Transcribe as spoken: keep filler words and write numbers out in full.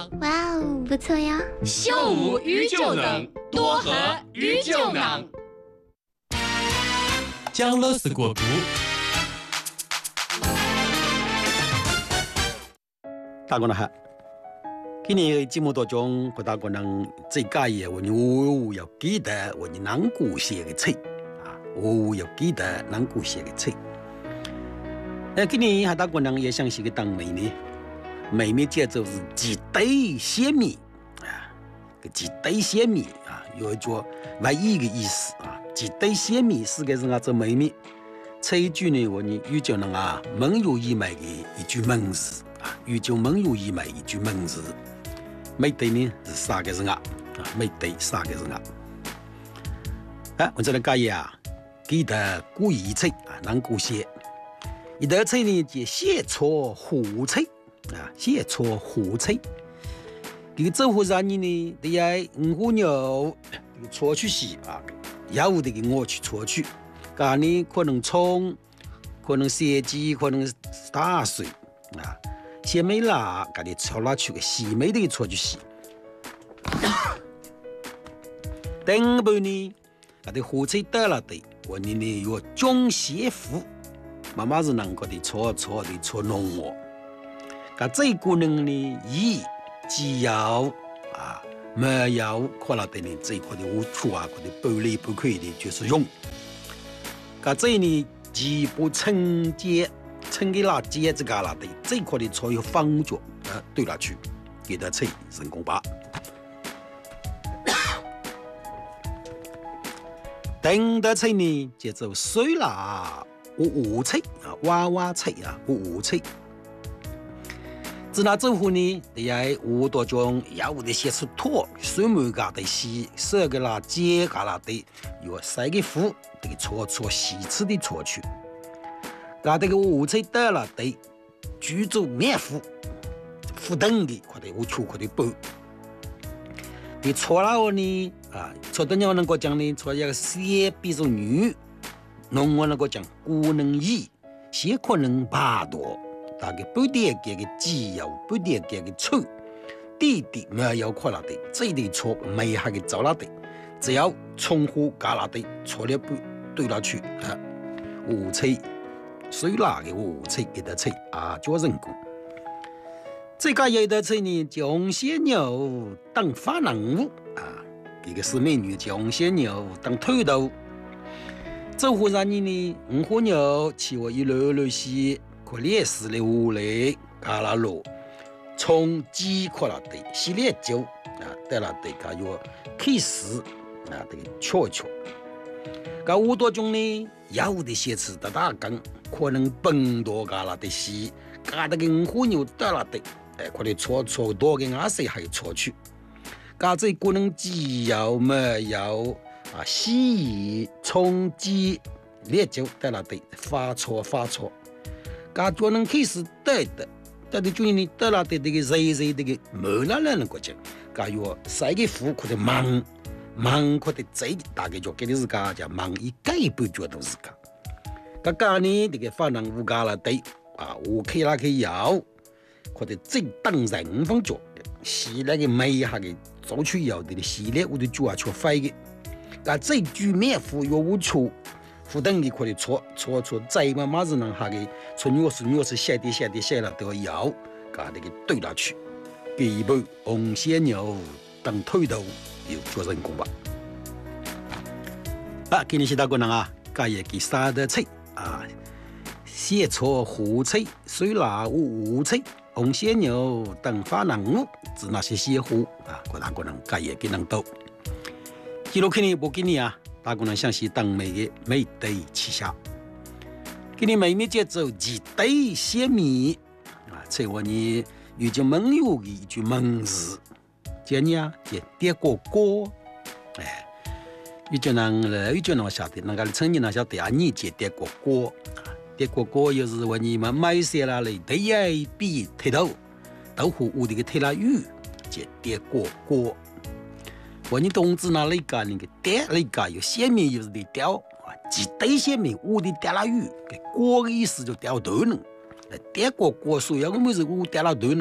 能， 哇哦，不错呀！ 秀舞鱼就能，多和鱼就能。 江乐斯果图。 大家好，今年节目当中，我大家能最介意我我要记得我南古写的册啊，我要记得南古写的册。呃，今年还大家能也想是个当妹呢，妹妹节奏是几堆鲜米啊，个几堆鲜米啊，有一句外语的意思啊，几堆鲜米是个是俺做妹妹。这一句呢，我呢遇见了啊，文有意味的一句文字。宇宙文有意味一句文字，每对呢是三个字啊，每对三个字啊。啊，我这里讲呀，记得古语册啊，能古写。一道册呢，叫写错胡册啊，写错胡册。这个走火上呢呢，得要五花肉，搓去洗啊，要得给我去搓去。干呢可能葱，可能새지，可能大水啊。鲜梅辣，给你炒拿去个细梅的搓去洗。等不呢，给你火柴得了的，我呢呢有中邪符，妈妈是能够的搓搓的搓弄我。噶这一个人呢，以只要啊没有可能的呢，这一块的无处啊，或者不离不开的就是用。噶这呢，既不纯洁。趁给那接子嘎啦的这块的所有方角啊对了去，给他吹成功吧。等的吹呢，叫做水啦，有五吹啊，娃娃吹啊，有五吹。自那之后呢，你要五多种要的写出托，水门嘎的洗，十个啦接嘎啦的，有三个符，这个搓搓细致的搓去。噶这个五彩得了对，居住面糊，不等的，或者无处或者不。你错了我呢啊，错的人能够讲呢，错一个写比如女，农我能够讲古能以，写可能八多，大概不点给个只有不点给个错，弟弟没有可能的，这里错没还给找了的，只要重复加了的，错了不对了去啊，五彩。水拉的五彩给他吹啊，叫人工。这个有的吹呢，叫鲜牛当发囊物啊，这个是美女叫鲜牛当头头。走火上呢，五花肉起我一箩箩些，可烈士的屋里嘎啦罗，从鸡可了的洗脸酒啊，得了的个有开始啊，这个悄悄。噶五多种呢，有的些词的大纲。可能本多嘎啦的洗，嘎得个五花肉得了的，哎，可能搓搓多个牙色还搓去，嘎这可能只有没有啊洗冲鸡烈酒得了的，发搓发搓，嘎可能开始得的，得的就你得了的这个热热这个没了了能够讲，嘎有三个符可能忙忙可能最大概就给你是嘎叫忙一改不觉都是嘎。个家呢，这个发能无家了对啊，我开那个药，或者最当人方脚，洗那个美下个做出药的洗脸我的脚啊，却废的。个这句面糊有无错，不等你可以错错错，再慢慢子能下个从药是药是写的写的写了都要，个那个对了去，基本红鲜牛当头头有做人工吧。啊，今天是大个人啊，家也给三的菜。啊，写错胡菜、水辣五菜、红鲜牛等发囊物，指那些写糊啊，各大个人家也给能到。记录肯定不给你啊，大个人想是当美的美对旗下，给你美美节奏几对鲜米啊，这我呢有句蒙有的一句蒙字，叫你啊，叫跌过锅，哎。有叫人了，有叫人晓得，人家成年人晓得啊，你接跌过锅，跌过锅又是我你们买些啦嘞，对呀，比铁头，豆腐屋的个铁拉鱼，接跌过锅。我你冬至那里干那个跌那个有鲜面又是得掉，几堆鲜面屋的跌拉鱼，给锅的意思就掉头呢，跌过锅所以我们是屋跌拉头呢。